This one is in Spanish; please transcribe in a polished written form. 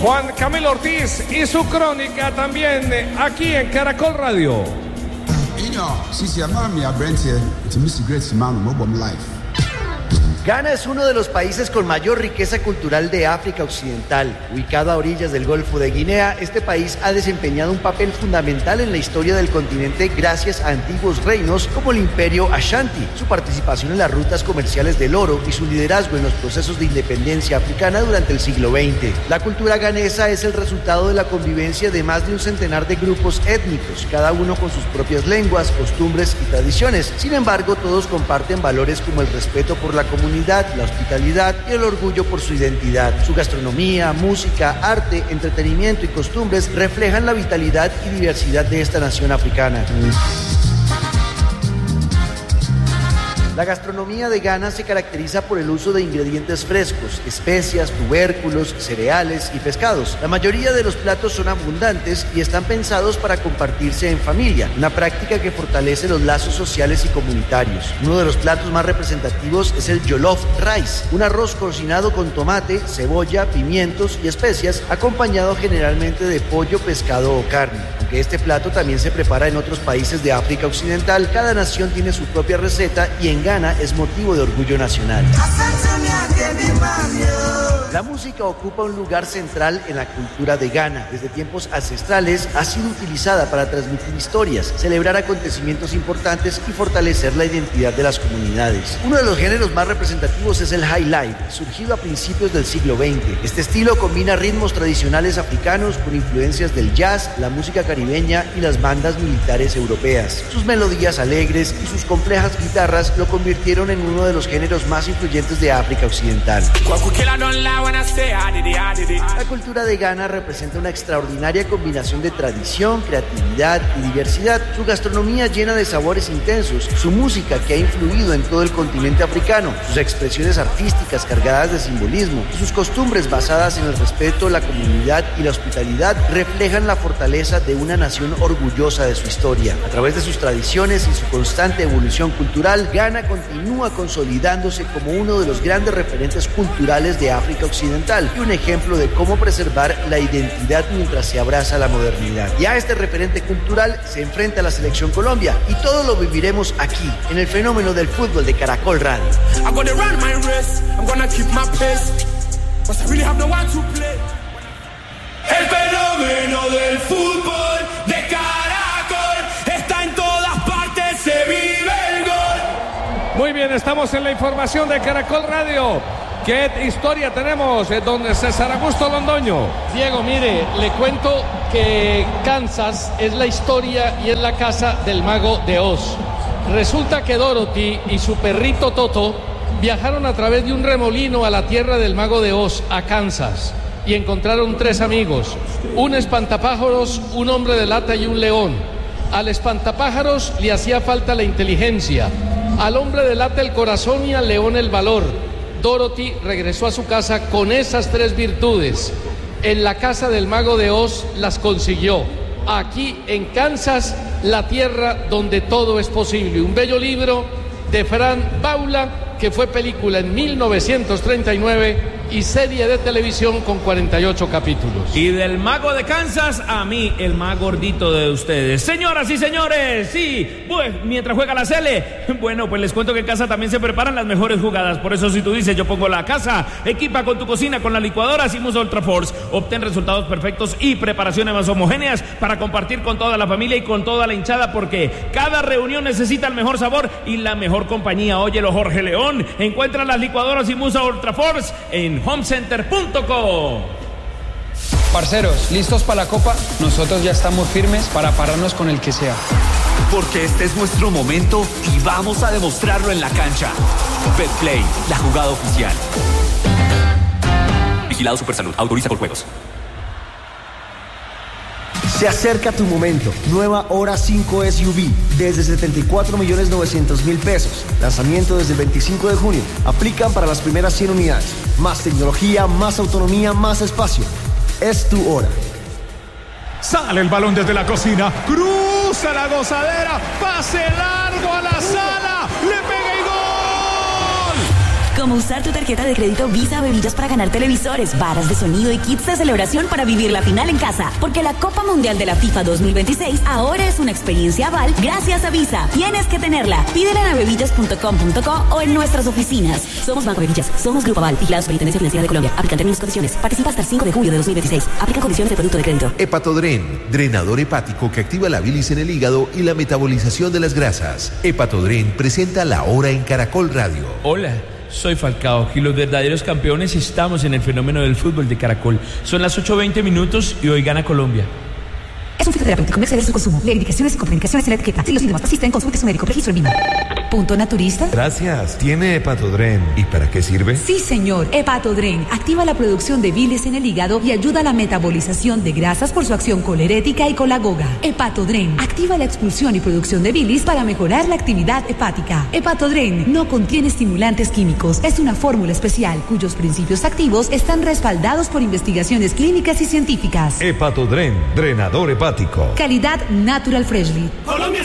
Juan Camilo Ortiz y su crónica también aquí en Caracol Radio. Ghana es uno de los países con mayor riqueza cultural de África Occidental. Ubicado a orillas del Golfo de Guinea, este país ha desempeñado un papel fundamental en la historia del continente gracias a antiguos reinos como el Imperio Ashanti, su participación en las rutas comerciales del oro y su liderazgo en los procesos de independencia africana durante el siglo XX. La cultura ghanesa es el resultado de la convivencia de más de un centenar de grupos étnicos, cada uno con sus propias lenguas, costumbres y tradiciones. Sin embargo, todos comparten valores como el respeto por la comunidad, la hospitalidad y el orgullo por su identidad. Su gastronomía, música, arte, entretenimiento y costumbres reflejan la vitalidad y diversidad de esta nación africana. La gastronomía de Ghana se caracteriza por el uso de ingredientes frescos, especias, tubérculos, cereales y pescados. La mayoría de los platos son abundantes y están pensados para compartirse en familia, una práctica que fortalece los lazos sociales y comunitarios. Uno de los platos más representativos es el jollof rice, un arroz cocinado con tomate, cebolla, pimientos y especias, acompañado generalmente de pollo, pescado o carne. Aunque este plato también se prepara en otros países de África Occidental, cada nación tiene su propia receta y en Ghana es motivo de orgullo nacional. La música ocupa un lugar central en la cultura de Ghana. Desde tiempos ancestrales ha sido utilizada para transmitir historias, celebrar acontecimientos importantes y fortalecer la identidad de las comunidades. Uno de los géneros más representativos es el high life, surgido a principios del siglo XX. Este estilo combina ritmos tradicionales africanos con influencias del jazz, la música caribeña y las bandas militares europeas. Sus melodías alegres y sus complejas guitarras lo convirtieron en uno de los géneros más influyentes de África Occidental. La cultura de Ghana representa una extraordinaria combinación de tradición, creatividad y diversidad. Su gastronomía llena de sabores intensos, su música que ha influido en todo el continente africano, sus expresiones artísticas cargadas de simbolismo y sus costumbres basadas en el respeto, la comunidad y la hospitalidad reflejan la fortaleza de una nación orgullosa de su historia. A través de sus tradiciones y su constante evolución cultural, Ghana continúa consolidándose como uno de los grandes referentes culturales de África Occidental y un ejemplo de cómo preservar la identidad mientras se abraza la modernidad. Y a este referente cultural se enfrenta la Selección Colombia y todo lo viviremos aquí, en el fenómeno del fútbol de Caracol Radio. El fenómeno del fútbol de Caracol está en todas partes, se vive el gol. Muy bien, estamos en la información de Caracol Radio. ¿Qué historia tenemos, don César Augusto Londoño? Diego, mire, le cuento que Kansas es la historia y es la casa del mago de Oz. Resulta que Dorothy y su perrito Toto viajaron a través de un remolino a la tierra del mago de Oz, a Kansas, y encontraron 3 amigos, un espantapájaros, un hombre de lata y un león. Al espantapájaros le hacía falta la inteligencia, al hombre de lata el corazón y al león el valor. Dorothy regresó a su casa con esas 3 virtudes. En la casa del mago de Oz las consiguió. Aquí en Kansas, la tierra donde todo es posible. Un bello libro de Fran Baula, que fue película en 1939 y serie de televisión con 48 capítulos. Y del mago de Kansas a mí, el más gordito de ustedes. Señoras y señores, sí, pues mientras juega la Sele, bueno, pues les cuento que en casa también se preparan las mejores jugadas. Por eso si tú dices yo pongo la casa, equipa con tu cocina con la licuadora Simus Ultra Force. Obtén resultados perfectos y preparaciones más homogéneas para compartir con toda la familia y con toda la hinchada, porque cada reunión necesita el mejor sabor y la mejor compañía. Óyelo, Jorge León. Encuentra las licuadoras Simus Ultra Force en homecenter.co. Parceros, ¿listos para la copa? Nosotros ya estamos firmes para pararnos con el que sea. Porque este es nuestro momento y vamos a demostrarlo en la cancha. Betplay, la jugada oficial. Vigilado Supersalud, autoriza por juegos. Se acerca tu momento. Nueva Hora 5 SUV desde 74.900.000 pesos. Lanzamiento desde el 25 de junio. Aplican para las primeras 100 unidades. Más tecnología, más autonomía, más espacio. Es tu hora. Sale el balón desde la cocina. Cruza la gozadera. Pase largo a la sala. Le pega y gol. como usar tu tarjeta de crédito Visa Bebillas para ganar televisores, varas de sonido y kits de celebración para vivir la final en casa. Porque la Copa Mundial de la FIFA 2026 ahora es una experiencia Aval gracias a Visa. Tienes que tenerla. Pídela en avevillas.com.co o en nuestras oficinas. Somos Banco Bevillas. Somos Grupo Aval. Vigilados Superintendencia Financiera de Colombia. Aplican términos y condiciones. Participa hasta el 5 de julio de 2026. Aplican condiciones de producto de crédito. Hepatodren, drenador hepático que activa la bilis en el hígado y la metabolización de las grasas. Hepatodren presenta La Hora en Caracol Radio. Hola, soy Falcao y los verdaderos campeones estamos en el fenómeno del fútbol de Caracol. Son las 8:20 minutos y hoy gana Colombia. Es un fitoterapéutico, no exceder su consumo. Lee indicaciones y contraindicaciones en la etiqueta. Si los síntomas persisten, consulte a su médico. Registro en Vino. ¿Punto naturista? Gracias. ¿Tiene Hepatodren? ¿Y para qué sirve? Sí, señor. Hepatodren activa la producción de bilis en el hígado y ayuda a la metabolización de grasas por su acción colerética y colagoga. Hepatodren activa la expulsión y producción de bilis para mejorar la actividad hepática. Hepatodren no contiene estimulantes químicos. Es una fórmula especial cuyos principios activos están respaldados por investigaciones clínicas y científicas. Hepatodren, drenador hepático. Calidad Natural Freshly. Colombia